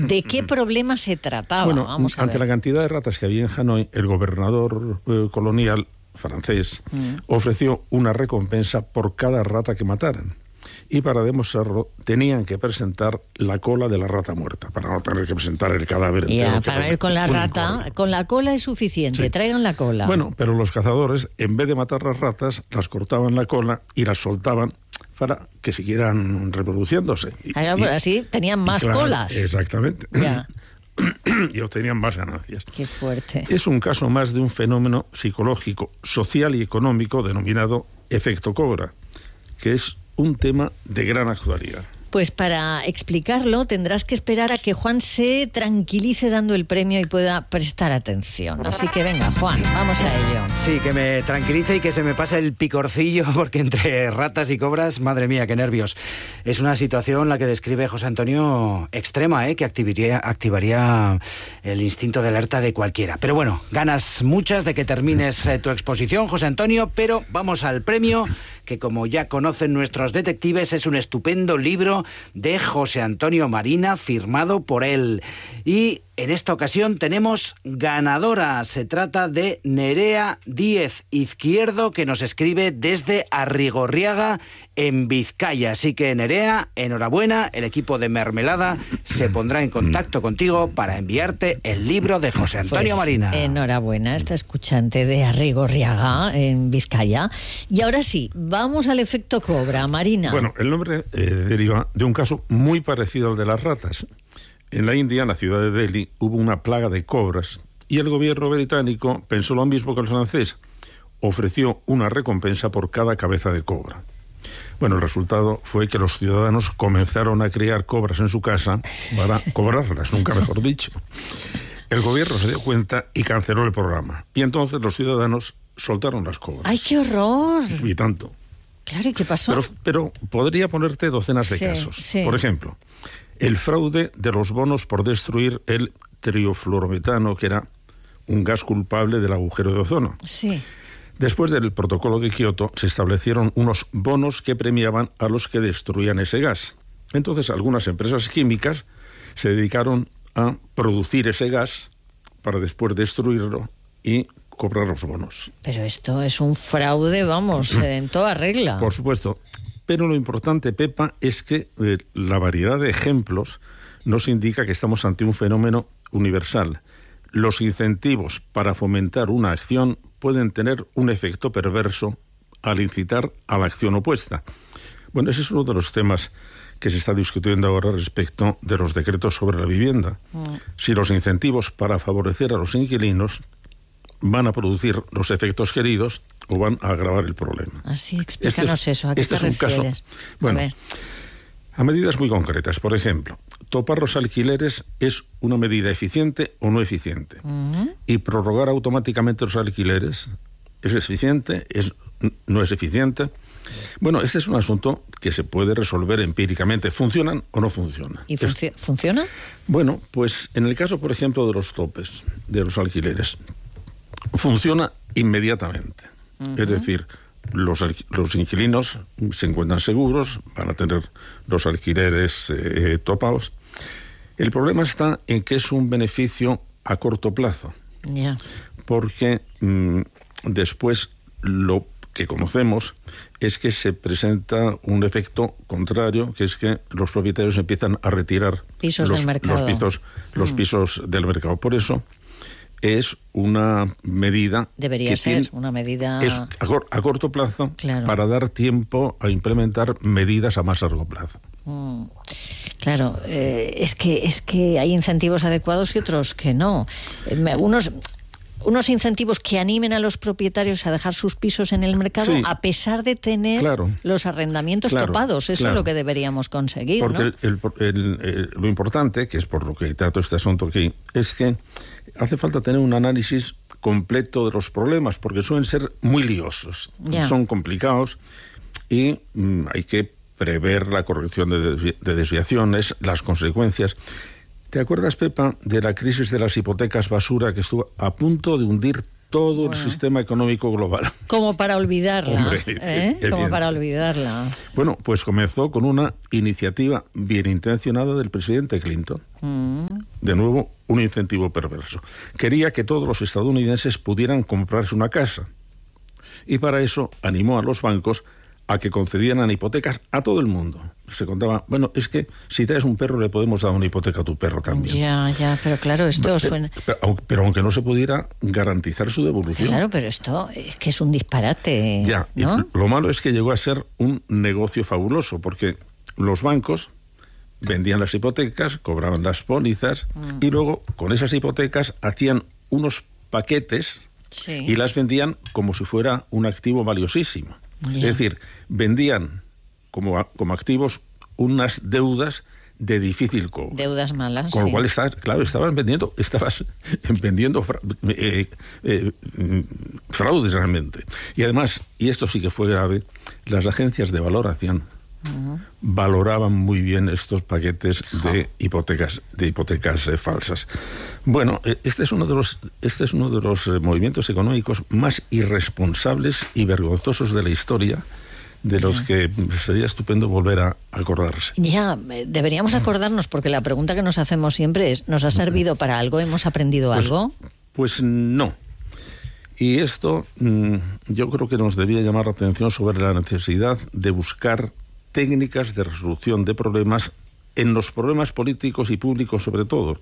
¿De qué problema se trataba? Bueno, Vamos a ante ver. la cantidad de ratas que había en Hanoi, el gobernador colonial francés ofreció una recompensa por cada rata que mataran. Y para demostrarlo tenían que presentar la cola de la rata muerta, para no tener que presentar el cadáver entero. Ya, para ir con la rata, con la cola es suficiente, Sí. traigan la cola. Bueno, pero los cazadores, en vez de matar las ratas, las cortaban la cola y las soltaban para que siguieran reproduciéndose. Claro, pues así tenían más colas. Exactamente. Ya. Y obtenían más ganancias. Qué fuerte. Es un caso más de un fenómeno psicológico, social y económico denominado efecto cobra, que es un tema de gran actualidad. Pues para explicarlo tendrás que esperar a que Juan se tranquilice dando el premio y pueda prestar atención. Así que venga, Juan, vamos a ello. Sí, que me tranquilice y que se me pase el picorcillo, porque entre ratas y cobras, madre mía, qué nervios. Es una situación la que describe José Antonio extrema, que activaría el instinto de alerta de cualquiera. Pero bueno, ganas muchas de que termines tu exposición, José Antonio, pero vamos al premio, que como ya conocen nuestros detectives, es un estupendo libro de José Antonio Marina, firmado por él. Y en esta ocasión tenemos ganadora. Se trata de Nerea Díez Izquierdo, que nos escribe desde Arrigorriaga, en Vizcaya. Así que, Nerea, enhorabuena. El equipo de Mermelada se pondrá en contacto contigo para enviarte el libro de José Antonio Marina. Enhorabuena, esta escuchante de Arrigorriaga, en Vizcaya. Y ahora sí, vamos al efecto cobra, Marina. Bueno, el nombre deriva de un caso muy parecido al de las ratas. En la India, en la ciudad de Delhi, hubo una plaga de cobras y el gobierno británico pensó lo mismo que el francés. Ofreció una recompensa por cada cabeza de cobra. Bueno, el resultado fue que los ciudadanos comenzaron a criar cobras en su casa para cobrarlas, nunca mejor dicho. El gobierno se dio cuenta y canceló el programa. Y entonces los ciudadanos soltaron las cobras. ¡Ay, qué horror! Y tanto. Claro, ¿y qué pasó? Pero podría ponerte docenas de casos. Sí. Por ejemplo, el fraude de los bonos por destruir el triofluorometano, que era un gas culpable del agujero de ozono. Sí. Después del protocolo de Kioto se establecieron unos bonos que premiaban a los que destruían ese gas. Entonces algunas empresas químicas se dedicaron a producir ese gas para después destruirlo y cobrar los bonos. Pero esto es un fraude, vamos, en toda regla. Por supuesto. Pero lo importante, Pepa, es que la variedad de ejemplos nos indica que estamos ante un fenómeno universal. Los incentivos para fomentar una acción pueden tener un efecto perverso al incitar a la acción opuesta. Bueno, ese es uno de los temas que se está discutiendo ahora respecto de los decretos sobre la vivienda. Si los incentivos para favorecer a los inquilinos van a producir los efectos queridos o van a agravar el problema. Así, explícanos eso, ¿a qué te es un refieres? caso, bueno, a ver. A medidas muy concretas. Por ejemplo, topar los alquileres es una medida eficiente o no eficiente. Y prorrogar automáticamente los alquileres es eficiente, no es eficiente. Bueno, este es un asunto que se puede resolver empíricamente. ¿Funcionan o no funcionan? ¿Y funciona? Bueno, pues en el caso, por ejemplo, de los topes de los alquileres, funciona inmediatamente. Es decir, los inquilinos se encuentran seguros, van a tener los alquileres topados. El problema está en que es un beneficio a corto plazo. Ya. Porque después lo que conocemos es que se presenta un efecto contrario, que es que los propietarios empiezan a retirar pisos del mercado. Los pisos del mercado. Por eso es una medida... Debería ser una medida... Es a corto plazo, claro, para dar tiempo a implementar medidas a más largo plazo. Claro, es que hay incentivos adecuados y otros que no. Unos incentivos que animen a los propietarios a dejar sus pisos en el mercado, sí, a pesar de tener los arrendamientos topados. Eso es lo que deberíamos conseguir, porque ¿no? Lo importante, que es por lo que trato este asunto aquí, es que hace falta tener un análisis completo de los problemas, porque suelen ser muy liosos, son complicados y hay que prever la corrección de desviaciones, las consecuencias. ¿Te acuerdas, Pepa, de la crisis de las hipotecas basura, que estuvo a punto de hundir todo el sistema económico global. Como para olvidarla. Hombre, como para olvidarla. Bueno, pues comenzó con una iniciativa bien intencionada del presidente Clinton. De nuevo, un incentivo perverso. Quería que todos los estadounidenses pudieran comprarse una casa. Y para eso animó a los bancos a que concedieran hipotecas a todo el mundo. Se contaba, bueno, es que si traes un perro le podemos dar una hipoteca a tu perro también. Ya, pero claro, esto suena... Pero aunque no se pudiera garantizar su devolución. Claro, pero esto es que es un disparate. Ya, ¿no? Y lo malo es que llegó a ser un negocio fabuloso, porque los bancos vendían las hipotecas, cobraban las pólizas, y luego con esas hipotecas hacían unos paquetes y las vendían como si fuera un activo valiosísimo. Es decir, vendían como activos unas deudas de difícil cobro. Deudas malas. Con lo cual, estabas vendiendo fraudes realmente. Y además, y esto sí que fue grave, las agencias de valoración valoraban muy bien estos paquetes de hipotecas falsas. Bueno, este es uno de los movimientos económicos más irresponsables y vergonzosos de la historia, de los que sería estupendo volver a acordarse. Ya, deberíamos acordarnos, porque la pregunta que nos hacemos siempre es, ¿nos ha servido para algo? ¿Hemos aprendido algo? Pues no. Y esto yo creo que nos debía llamar la atención sobre la necesidad de buscar técnicas de resolución de problemas en los problemas políticos y públicos sobre todo.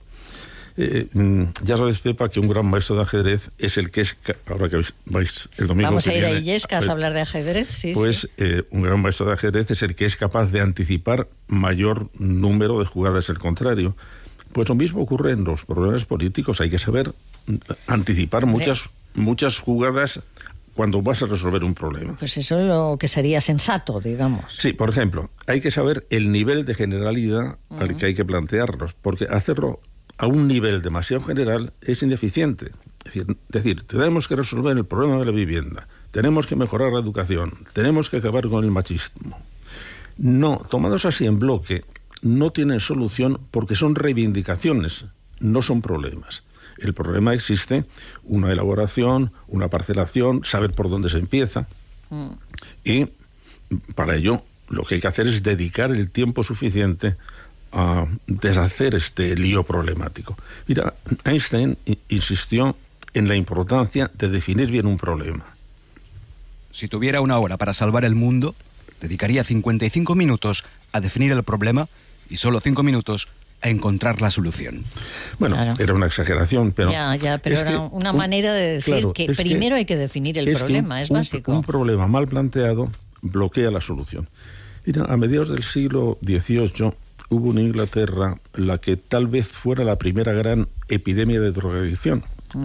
Ya sabes, Pepa, que un gran maestro de ajedrez es el que es... Ahora que vais el domingo vamos que a ir viene, a Illescas a hablar de ajedrez, sí. Un gran maestro de ajedrez es el que es capaz de anticipar mayor número de jugadas del contrario. Pues lo mismo ocurre en los problemas políticos. Hay que saber anticipar muchas jugadas cuando vas a resolver un problema. Pues eso es lo que sería sensato, digamos. Sí, por ejemplo, hay que saber el nivel de generalidad al que hay que plantearlos, porque hacerlo a un nivel demasiado general es ineficiente. Es decir, tenemos que resolver el problema de la vivienda, tenemos que mejorar la educación, tenemos que acabar con el machismo. No, tomados así en bloque, no tienen solución porque son reivindicaciones, no son problemas. El problema existe una elaboración, una parcelación, saber por dónde se empieza. Y para ello lo que hay que hacer es dedicar el tiempo suficiente a deshacer este lío problemático. Mira, Einstein insistió en la importancia de definir bien un problema. Si tuviera una hora para salvar el mundo, dedicaría 55 minutos a definir el problema y solo 5 minutos a encontrar la solución. Bueno, claro, era una exageración, pero... pero era una manera de decir que primero hay que definir el problema, es básico. Un problema mal planteado bloquea la solución. Mira, a mediados del siglo XVIII hubo en Inglaterra la que tal vez fuera la primera gran epidemia de drogadicción.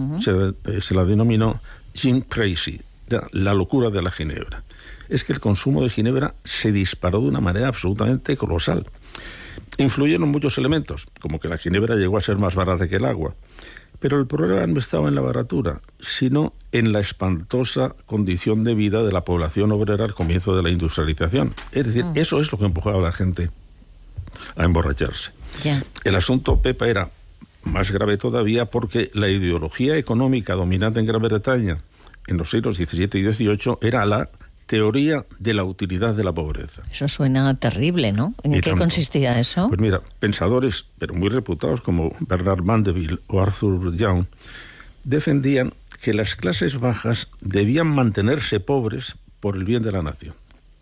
Se la denominó gin crazy, la locura de la ginebra. Es que el consumo de ginebra se disparó de una manera absolutamente colosal. Influyeron muchos elementos, como que la ginebra llegó a ser más barata que el agua. Pero el problema no estaba en la baratura, sino en la espantosa condición de vida de la población obrera al comienzo de la industrialización. Es decir, eso es lo que empujaba a la gente a emborracharse. El asunto, Pepa, era más grave todavía porque la ideología económica dominante en Gran Bretaña en los siglos XVII y XVIII era la teoría de la utilidad de la pobreza. Eso suena terrible, ¿no? ¿En qué consistía eso? Pues mira, pensadores, pero muy reputados como Bernard Mandeville o Arthur Young, defendían que las clases bajas debían mantenerse pobres por el bien de la nación.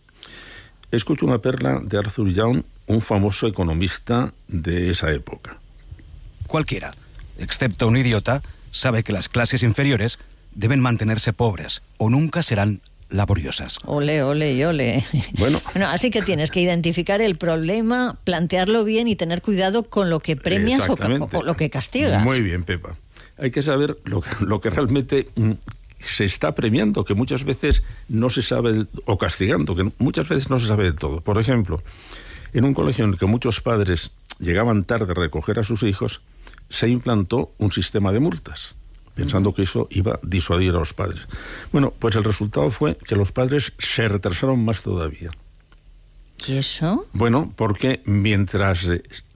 Escucho una perla de Arthur Young, un famoso economista de esa época. Cualquiera, excepto un idiota, sabe que las clases inferiores deben mantenerse pobres o nunca serán laboriosas. Ole, ole y ole. Bueno, así que tienes que identificar el problema, plantearlo bien y tener cuidado con lo que premias o lo que castigas. Muy bien, Pepa. Hay que saber lo que realmente se está premiando, que muchas veces no se sabe, o castigando, que muchas veces no se sabe de todo. Por ejemplo, en un colegio en el que muchos padres llegaban tarde a recoger a sus hijos, se implantó un sistema de multas, pensando que eso iba a disuadir a los padres. Bueno, pues el resultado fue que los padres se retrasaron más todavía. ¿Y eso? Bueno, porque mientras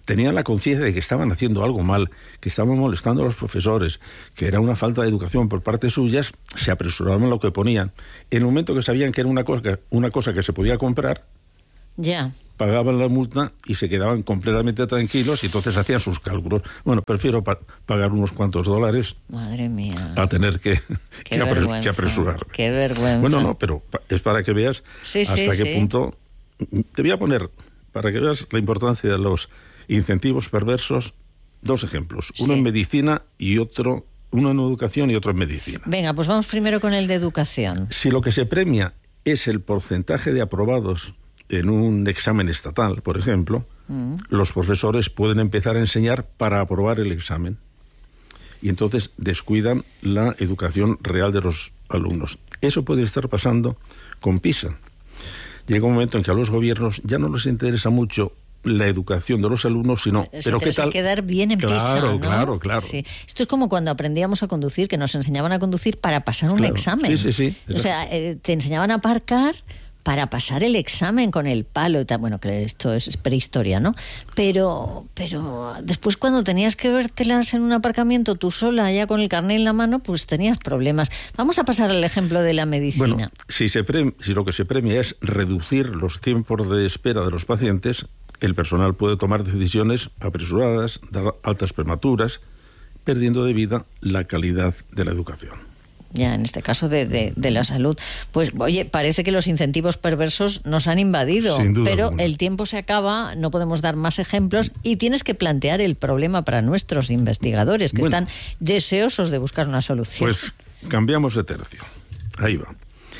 tenían la conciencia de que estaban haciendo algo mal, que estaban molestando a los profesores, que era una falta de educación por parte suyas, se apresuraban a lo que ponían. En el momento que sabían que era una cosa que se podía comprar, ya, pagaban la multa y se quedaban completamente tranquilos y entonces hacían sus cálculos. Bueno, prefiero pagar unos cuantos dólares, madre mía, a tener que apresurarme. Qué vergüenza. Bueno, no, pero es para que veas hasta qué punto. Te voy a poner, para que veas la importancia de los incentivos perversos, 2 ejemplos. Uno en medicina y otro, uno en educación y otro en medicina. Venga, pues vamos primero con el de educación. Si lo que se premia es el porcentaje de aprobados en un examen estatal, por ejemplo, los profesores pueden empezar a enseñar para aprobar el examen. Y entonces descuidan la educación real de los alumnos. Eso puede estar pasando con PISA. Llega un momento en que a los gobiernos ya no les interesa mucho la educación de los alumnos, sino pero qué tal quedar bien en PISA, ¿no? Claro. Sí. Esto es como cuando aprendíamos a conducir, que nos enseñaban a conducir para pasar un examen. Sí. O sea, te enseñaban a aparcar para pasar el examen con el palo y tal. Bueno, que esto es prehistoria, ¿no? Pero después cuando tenías que vértelas en un aparcamiento tú sola, ya con el carnet en la mano, pues tenías problemas. Vamos a pasar al ejemplo de la medicina. Bueno, si lo que se premia es reducir los tiempos de espera de los pacientes, el personal puede tomar decisiones apresuradas, dar altas prematuras, perdiendo de vida la calidad de la educación. Ya, en este caso de la salud. Pues, oye, parece que los incentivos perversos nos han invadido, pero alguna. El tiempo se acaba, no podemos dar más ejemplos y tienes que plantear el problema para nuestros investigadores, que están deseosos de buscar una solución. Pues cambiamos de tercio. Ahí va.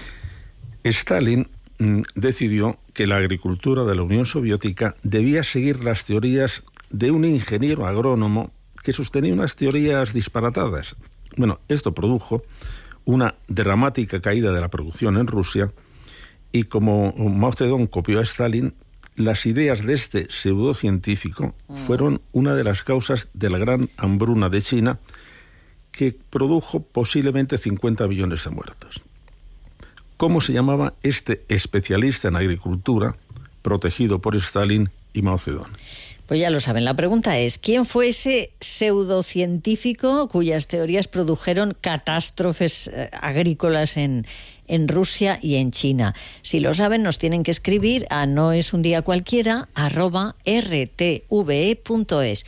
Stalin decidió que la agricultura de la Unión Soviética debía seguir las teorías de un ingeniero agrónomo que sostenía unas teorías disparatadas. Bueno, esto produjo una dramática caída de la producción en Rusia y como Mao Zedong copió a Stalin, las ideas de este pseudocientífico fueron una de las causas de la gran hambruna de China que produjo posiblemente 50 millones de muertos. ¿Cómo se llamaba este especialista en agricultura protegido por Stalin y Mao Zedong? Pues ya lo saben, la pregunta es, ¿quién fue ese pseudocientífico cuyas teorías produjeron catástrofes agrícolas en Rusia y en China? Si lo saben, nos tienen que escribir a noesundiacualquiera@rtve.es.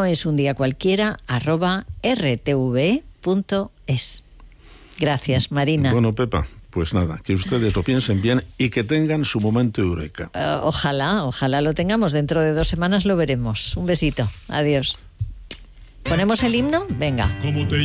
noesundiacualquiera@rtve.es. Gracias, Marina. Bueno, Pepa, pues nada, que ustedes lo piensen bien y que tengan su momento eureka. Ojalá lo tengamos. Dentro de 2 semanas lo veremos. Un besito. Adiós. ¿Ponemos el himno? Venga.